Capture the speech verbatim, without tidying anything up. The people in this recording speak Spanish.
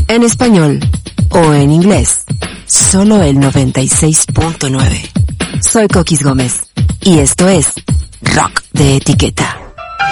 en español o en inglés, solo el noventa y seis punto nueve. Soy Coquis Gómez y esto es Rock de Etiqueta.